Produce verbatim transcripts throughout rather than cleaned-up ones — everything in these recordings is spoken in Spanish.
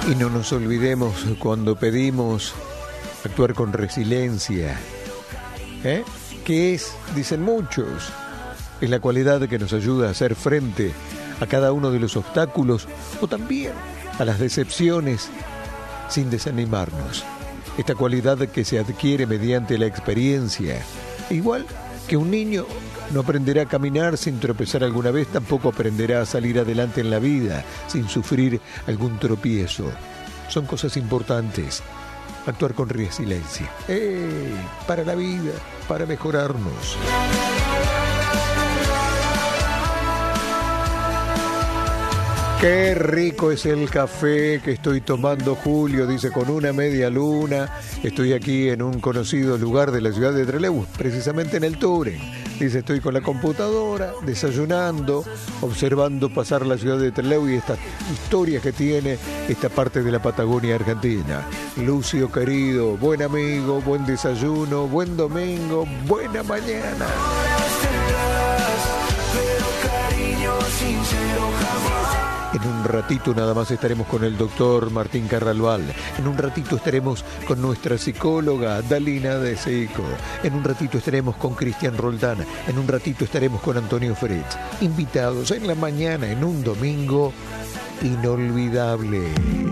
Y no nos olvidemos cuando pedimos actuar con resiliencia, ¿eh? que es, dicen muchos, es la cualidad que nos ayuda a hacer frente a cada uno de los obstáculos o también a las decepciones sin desanimarnos. Esta cualidad que se adquiere mediante la experiencia. Igual que un niño no aprenderá a caminar sin tropezar alguna vez, tampoco aprenderá a salir adelante en la vida sin sufrir algún tropiezo. Son cosas importantes. Actuar con resiliencia. ¡Eh! Para la vida, para mejorarnos. Qué rico es el café que estoy tomando, Julio, dice, con una media luna. Estoy aquí en un conocido lugar de la ciudad de Trelew, precisamente en el Touren. Dice, estoy con la computadora, desayunando, observando pasar la ciudad de Trelew y esta historia que tiene esta parte de la Patagonia Argentina. Lucio, querido, buen amigo, buen desayuno, buen domingo, buena mañana. En un ratito nada más estaremos con el doctor Martín Carralbal. En un ratito estaremos con nuestra psicóloga Dalina de Seco. En un ratito estaremos con Cristian Roldán. En un ratito estaremos con Antonio Fretz. Invitados en la mañana, en un domingo inolvidable.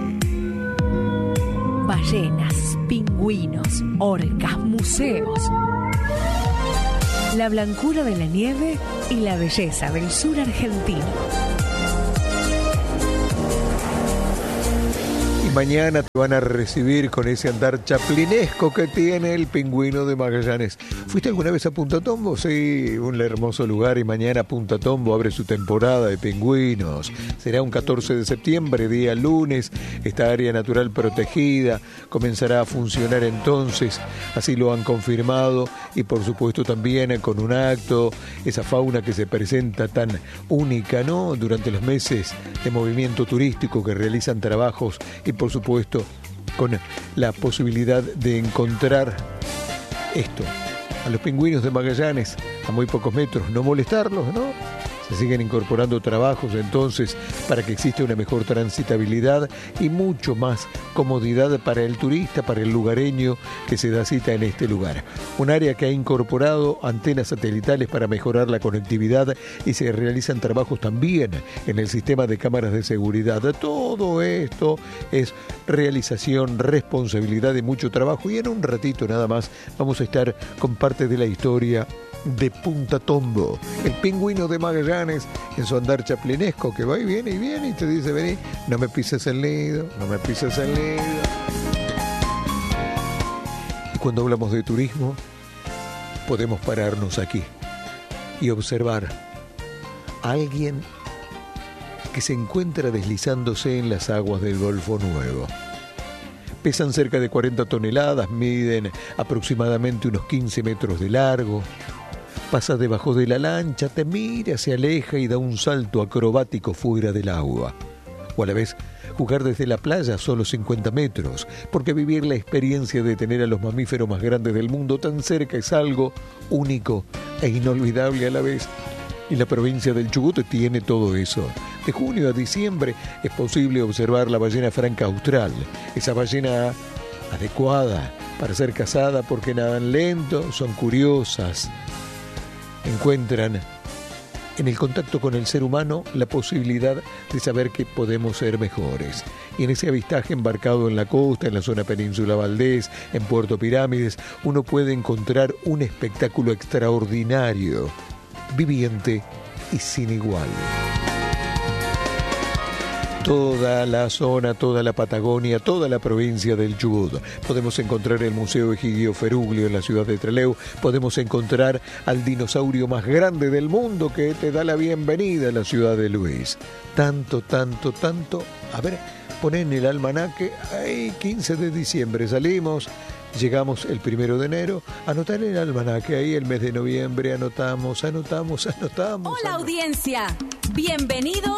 Ballenas, pingüinos, orcas, museos. La blancura de la nieve y la belleza del sur argentino. Y mañana te van a recibir con ese andar chaplinesco que tiene el Pingüino de Magallanes. ¿Fuiste alguna vez a Punta Tombo? Sí, un hermoso lugar, y mañana Punta Tombo abre su temporada de pingüinos. Será un catorce de septiembre, día lunes. Esta área natural protegida comenzará a funcionar entonces, así lo han confirmado, y por supuesto también con un acto, esa fauna que se presenta tan única, ¿no?, durante los meses de movimiento turístico que realizan trabajos, y por supuesto con la posibilidad de encontrar esto, a los pingüinos de Magallanes a muy pocos metros, no molestarlos, ¿no? Se siguen incorporando trabajos entonces para que exista una mejor transitabilidad y mucho más comodidad para el turista, para el lugareño que se da cita en este lugar. Un área que ha incorporado antenas satelitales para mejorar la conectividad y se realizan trabajos también en el sistema de cámaras de seguridad. Todo esto es realización, responsabilidad y mucho trabajo, y en un ratito nada más vamos a estar con parte de la historia de Punta Tombo, el Pingüino de Magallanes en su andar chaplinesco que va y viene y viene y te dice, vení, no me pises el nido, no me pises el nido. Y cuando hablamos de turismo podemos pararnos aquí y observar a alguien que se encuentra deslizándose en las aguas del Golfo Nuevo. Pesan cerca de cuarenta toneladas, miden aproximadamente unos quince metros de largo. Pasa debajo de la lancha, te mira, se aleja y da un salto acrobático fuera del agua. O a la vez, jugar desde la playa a solo cincuenta metros, porque vivir la experiencia de tener a los mamíferos más grandes del mundo tan cerca es algo único e inolvidable a la vez. Y la provincia del Chubut tiene todo eso. De junio a diciembre es posible observar la ballena franca austral, esa ballena adecuada para ser cazada porque nadan lento, son curiosas, encuentran en el contacto con el ser humano la posibilidad de saber que podemos ser mejores. Y en ese avistaje embarcado en la costa, en la zona Península Valdés, en Puerto Pirámides, uno puede encontrar un espectáculo extraordinario, viviente y sin igual. Toda la zona, toda la Patagonia, toda la provincia del Chubut. Podemos encontrar el Museo Egidio Feruglio en la ciudad de Trelew. Podemos encontrar al dinosaurio más grande del mundo que te da la bienvenida a la ciudad de Luis. Tanto, tanto, tanto. A ver, poné en el almanaque. Ay, quince de diciembre salimos. Llegamos el primero de enero, anotar en el almanaque ahí el mes de noviembre, anotamos, anotamos, anotamos. Hola anotamos. Audiencia, bienvenidos